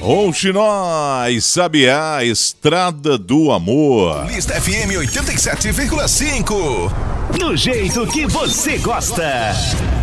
Ouxe nós, Sabiá, Estrada do Amor. Lista FM 87,5. Do jeito que você gosta.